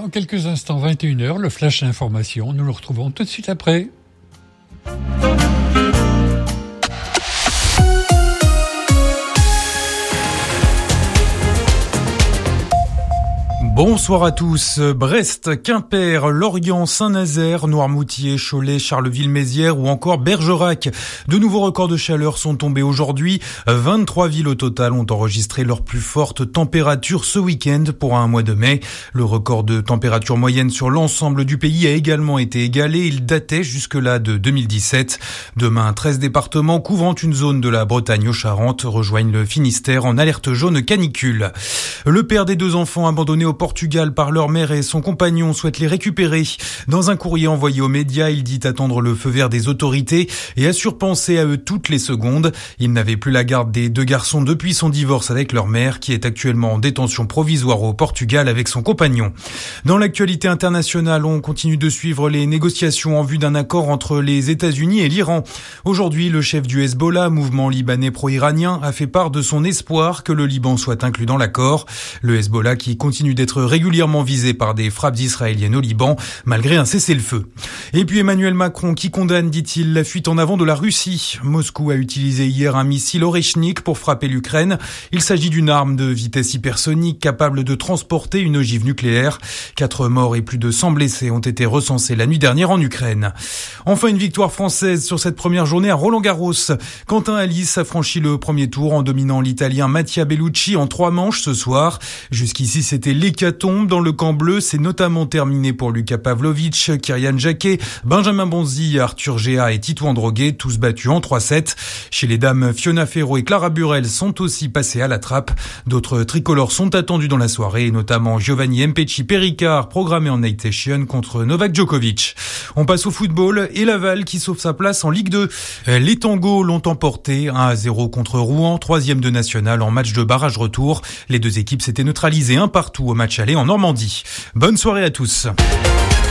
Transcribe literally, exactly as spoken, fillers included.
Dans quelques instants, vingt et une heures, le flash d'information. Nous le retrouvons tout de suite après. Bonsoir à tous. Brest, Quimper, Lorient, Saint-Nazaire, Noirmoutier, Cholet, Charleville-Mézières ou encore Bergerac. De nouveaux records de chaleur sont tombés aujourd'hui. vingt-trois villes au total ont enregistré leur plus forte température ce week-end pour un mois de mai. Le record de température moyenne sur l'ensemble du pays a également été égalé. Il datait jusque-là de deux mille dix-sept. Demain, treize départements couvrant une zone de la Bretagne aux Charentes rejoignent le Finistère en alerte jaune canicule. Le père des deux enfants abandonnés au Portugal par leur mère et son compagnon souhaite les récupérer. Dans un courrier envoyé aux médias, il dit attendre le feu vert des autorités et assure penser à eux toutes les secondes. Il n'avait plus la garde des deux garçons depuis son divorce avec leur mère, qui est actuellement en détention provisoire au Portugal avec son compagnon. Dans l'actualité internationale, on continue de suivre les négociations en vue d'un accord entre les États-Unis et l'Iran. Aujourd'hui, le chef du Hezbollah, mouvement libanais pro-iranien, a fait part de son espoir que le Liban soit inclus dans l'accord. Le Hezbollah qui continue d'être régulièrement visé par des frappes israéliennes au Liban, malgré un cessez-le-feu. Et puis Emmanuel Macron qui condamne, dit-il, la fuite en avant de la Russie. Moscou a utilisé hier un missile Oreshnik pour frapper l'Ukraine. Il s'agit d'une arme de vitesse hypersonique capable de transporter une ogive nucléaire. Quatre morts et plus de cent blessés ont été recensés la nuit dernière en Ukraine. Enfin, une victoire française sur cette première journée à Roland-Garros. Quentin Halys a franchi le premier tour en dominant l'Italien Mattia Bellucci en trois manches ce soir. Jusqu'ici, c'était l'hécatombe dans le camp bleu. C'est notamment terminé pour Luka Pavlovic, Kyrian Jacquet, Benjamin Bonzi, Arthur Géa et Tito Androguet, tous battus en trois sept. Chez les dames, Fiona Ferro et Clara Burel sont aussi passées à la trappe. D'autres tricolores sont attendus dans la soirée, notamment Giovanni Mpecci Perricard, programmé en night session contre Novak Djokovic. On passe au football et Laval qui sauve sa place en Ligue deux. Les Tangos l'ont emporté un à zéro contre Rouen, troisième de national en match de barrage retour. Les deux équipes s'étaient neutralisées un partout au match aller en Normandie. Bonne soirée à tous.